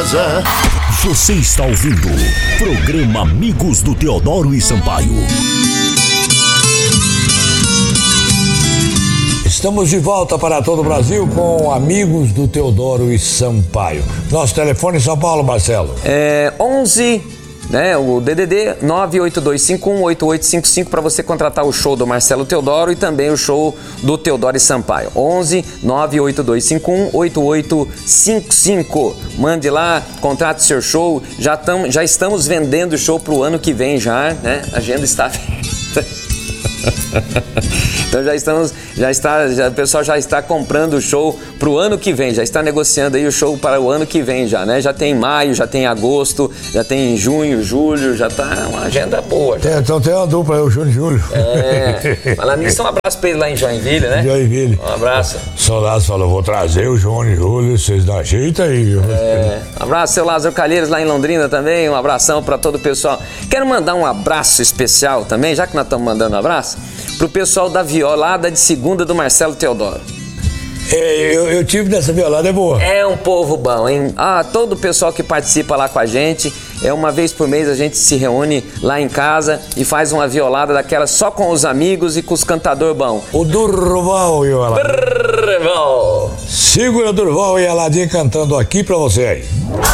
Você está ouvindo programa Amigos do Teodoro e Sampaio. Estamos de volta para todo o Brasil com Amigos do Teodoro e Sampaio. Nosso telefone em São Paulo, Marcelo? 11, né, o DDD 982518855 para você contratar o show do Marcelo Teodoro e também o show do Teodoro e Sampaio. 11 982518855. Mande lá, contrate seu show. Já estamos vendendo o show para o ano que vem já, né? A agenda está Então o pessoal já está comprando o show para o ano que vem, já está negociando aí o show para o ano que vem já, né? Já tem maio, já tem agosto, já tem junho, julho, já tá uma agenda boa. Então tem uma dupla aí, o Júnior e Júlio. Falar nisso, um abraço para ele lá em Joinville, né? Joinville. Um abraço. O seu Lázaro falou, vou trazer o Júnior e Júlio, vocês dão jeito aí, viu? Um abraço, seu Lázaro Calheiros lá em Londrina também, um abração para todo o pessoal. Quero mandar um abraço especial também, já que nós estamos mandando um abraço, pro pessoal da violada de segunda do Marcelo Teodoro. Eu tive dessa violada, é boa. É um povo bom, hein? Todo o pessoal que participa lá com a gente, uma vez por mês a gente se reúne lá em casa e faz uma violada daquela só com os amigos e com os cantadores bons. O Durval e o Aladinho. Durval. Segura Durval e Aladinho cantando aqui pra você aí.